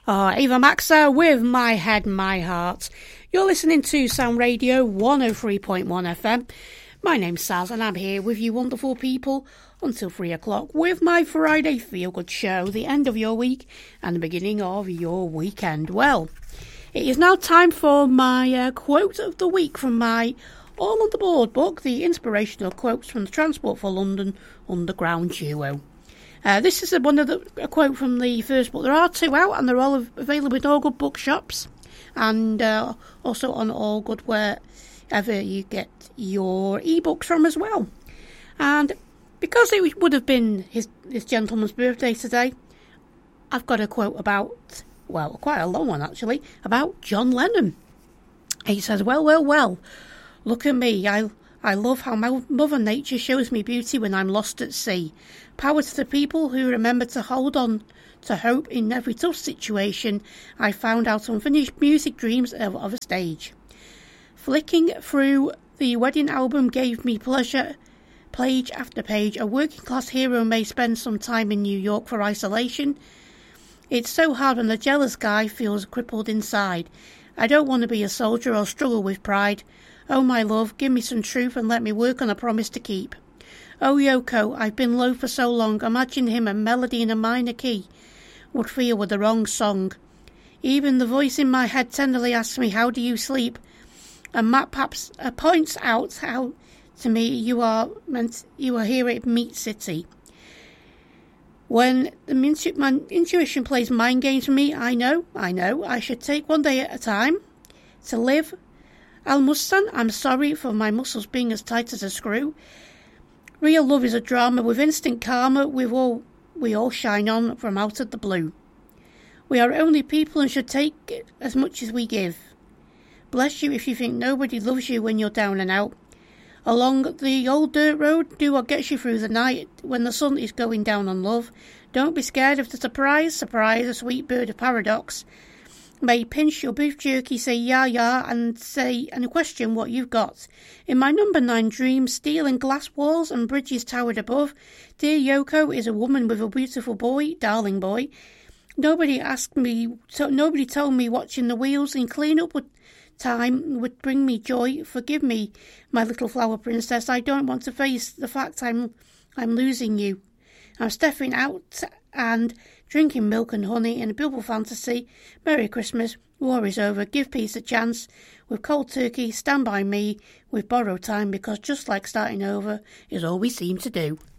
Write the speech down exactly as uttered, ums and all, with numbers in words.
Oh, Ava Maxa with My Head, My Heart. You're listening to Sound Radio one oh three point one F M. My name's Saz and I'm here with you wonderful people until three o'clock with my Friday Feel Good show, the end of your week and the beginning of your weekend. Well, it is now time for my uh, quote of the week from my All on the Board book, the inspirational quotes from the Transport for London Underground Duo. Uh, this is a, one of the, a quote from the first book. There are two out and they're all available in all good bookshops and uh, also on all good wherever you get your ebooks from as well. And because it would have been his, this gentleman's birthday today, I've got a quote about, well, quite a long one actually, about John Lennon. He says, well, well, well, look at me, I I love how Mother Nature shows me beauty when I'm lost at sea. Power to the people who remember to hold on to hope in every tough situation. I found out unfinished music dreams of, of a stage. Flicking through the wedding album gave me pleasure. Page after page, a working class hero may spend some time in New York for isolation. It's so hard when the jealous guy feels crippled inside. I don't want to be a soldier or struggle with pride. Oh, my love, give me some truth and let me work on a promise to keep. Oh, Yoko, I've been low for so long. Imagine him a melody in a minor key would feel with the wrong song. Even the voice in my head tenderly asks me, how do you sleep? And Matt Paps uh, points out how to me you are meant you are here at Meat City. When the intu- my intuition plays mind games for me, I know, I know, I should take one day at a time to live. Al-Mustan, I'm sorry for my muscles being as tight as a screw. Real love is a drama with instant karma. We all, we all shine on from out of the blue. We are only people and should take as much as we give. Bless you if you think nobody loves you when you're down and out. Along the old dirt road, do what gets you through the night when the sun is going down on love. Don't be scared of the surprise. Surprise, a sweet bird of paradox. May pinch your beef jerky, say ya ya, and say and question what you've got. In my number nine dream, steel and glass walls and bridges towered above. Dear Yoko is a woman with a beautiful boy, darling boy. Nobody asked me, so nobody told me watching the wheels and clean up would time would bring me joy. Forgive me, my little flower princess. I don't want to face the fact I'm I'm losing you. I'm stepping out and drinking milk and honey in a beautiful fantasy. Merry Christmas. War is over. Give peace a chance. With cold turkey, stand by me with borrowed time, because just like starting over is all we seem to do.